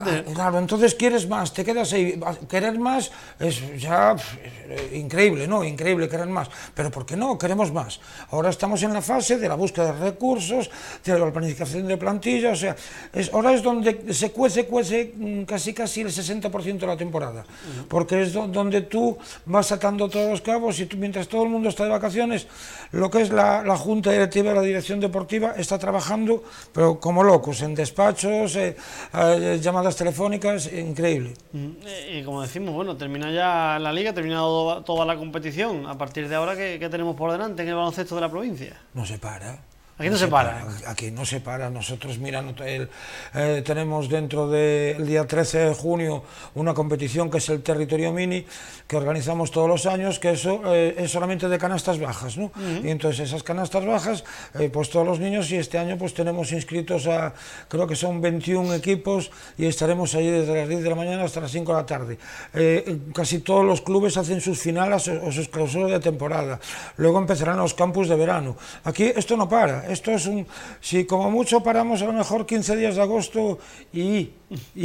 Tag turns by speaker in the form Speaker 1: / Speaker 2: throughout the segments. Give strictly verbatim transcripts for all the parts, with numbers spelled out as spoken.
Speaker 1: Ah, claro, entonces quieres más, te quedas ahí. Querer más es ya pff, increíble, ¿no? Increíble querer más. Pero ¿por qué no? Queremos más. Ahora estamos en la fase de la búsqueda de recursos, de la planificación de plantilla, o sea, es, ahora es donde se cuece, cuece casi casi el sesenta por ciento de la temporada. Porque es do, donde tú vas atando todos los cabos y tú, mientras todo el mundo está de vacaciones, lo que es la, la Junta Directiva, la Dirección Deportiva, está trabajando, pero como locos, en despachos, eh, eh, llamadas telefónicas, increíble.
Speaker 2: Y, y como decimos, bueno, termina ya la liga, termina toda, toda la competición. A partir de ahora, ¿qué, qué tenemos por delante en el baloncesto de la provincia?
Speaker 1: No se para.
Speaker 2: Aquí no, no se, se para.
Speaker 1: para. Aquí no se para. Nosotros, mira, el, eh, tenemos dentro del día trece de junio una competición que es el Territorio Mini, que organizamos todos los años, que eso eh, es solamente de canastas bajas, ¿no? Uh-huh. Y entonces esas canastas bajas, eh, pues todos los niños, y este año pues tenemos inscritos a, creo que son veintiún equipos, y estaremos allí desde las diez de la mañana hasta las cinco de la tarde. Eh, casi todos los clubes hacen sus finales o sus clausuras de temporada. Luego empezarán los campus de verano. Aquí esto no para. Esto es un, si como mucho paramos a lo mejor quince días de agosto y... y,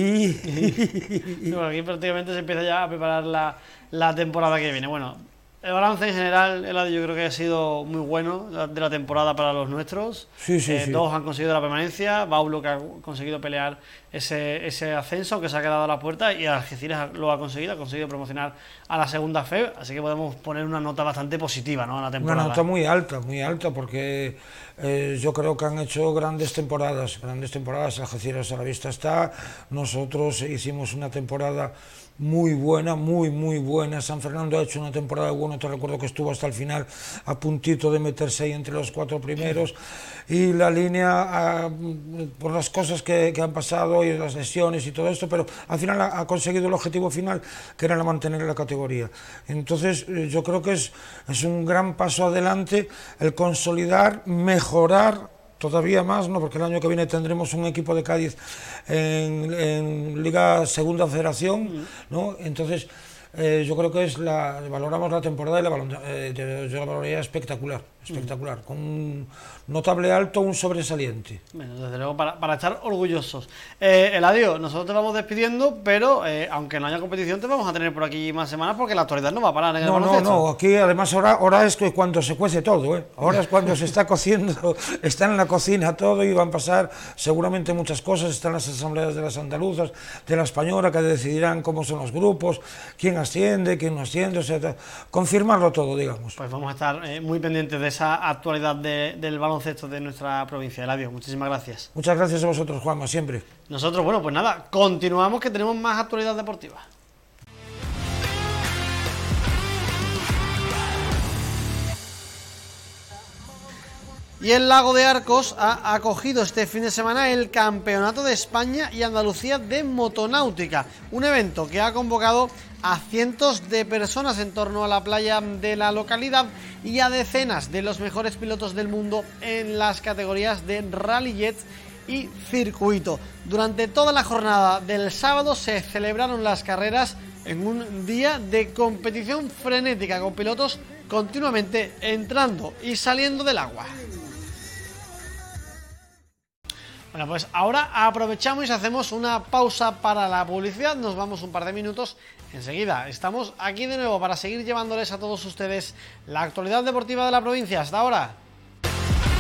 Speaker 1: y
Speaker 2: bueno, aquí prácticamente se empieza ya a preparar la, la temporada que viene. Bueno, el balance en general, Eladio, yo creo que ha sido muy bueno de la temporada para los nuestros.
Speaker 1: Sí, sí,
Speaker 2: eh,
Speaker 1: sí.
Speaker 2: Todos han conseguido la permanencia. Baulo, que ha conseguido pelear ese, ese ascenso, que se ha quedado a la puerta, y Algeciras lo ha conseguido, ha conseguido promocionar a la segunda F E B, así que podemos poner una nota bastante positiva, ¿no?, a la temporada.
Speaker 1: Una nota muy alta, muy alta, porque eh, yo creo que han hecho grandes temporadas, grandes temporadas. Algeciras a la vista está. Nosotros hicimos una temporada muy buena, muy, muy buena. San Fernando ha hecho una temporada buena, te recuerdo que estuvo hasta el final a puntito de meterse ahí entre los cuatro primeros, y la línea, por las cosas que, que han pasado y las lesiones y todo esto, pero al final ha, ha conseguido el objetivo final, que era mantener la categoría. Entonces yo creo que es, es un gran paso adelante el consolidar, mejorar todavía más, ¿no?, porque el año que viene tendremos un equipo de Cádiz en, en Liga Segunda Federación, ¿no? Entonces eh, yo creo que es la, valoramos la temporada y la, eh, yo la valoraría espectacular, espectacular, con un notable alto, un sobresaliente.
Speaker 2: Bueno, desde luego, para, para estar orgullosos. Eh, Eladio, nosotros te vamos despidiendo, pero eh, aunque no haya competición, te vamos a tener por aquí más semanas, porque la actualidad no va a parar en el
Speaker 1: No, no, no, aquí además ahora, ahora es cuando se cuece todo, ¿eh? Ahora es cuando se está cociendo, está en la cocina todo, y van a pasar seguramente muchas cosas. Están las asambleas de las andaluzas, de la española, que decidirán cómo son los grupos, quién asciende, quién no asciende, o sea, confirmarlo todo, digamos.
Speaker 2: Pues vamos a estar eh, muy pendientes de esa actualidad de, del baloncesto de nuestra provincia. Eladio, muchísimas gracias.
Speaker 1: Muchas gracias a vosotros, Juanma, siempre.
Speaker 2: Nosotros, bueno, pues nada, continuamos, que tenemos más actualidad deportiva. Y el Lago de Arcos ha acogido este fin de semana el Campeonato de España y Andalucía de Motonáutica, un evento que ha convocado a cientos de personas en torno a la playa de la localidad y a decenas de los mejores pilotos del mundo en las categorías de rally jets y circuito. Durante toda la jornada del sábado se celebraron las carreras en un día de competición frenética, con pilotos continuamente entrando y saliendo del agua. Bueno, pues ahora aprovechamos y hacemos una pausa para la publicidad, nos vamos un par de minutos, enseguida estamos aquí de nuevo para seguir llevándoles a todos ustedes la actualidad deportiva de la provincia. Hasta ahora.